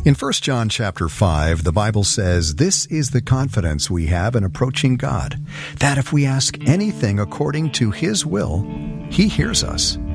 In 1 John chapter 5, the Bible says, "This is the confidence we have in approaching God, that if we ask anything according to His will, He hears us."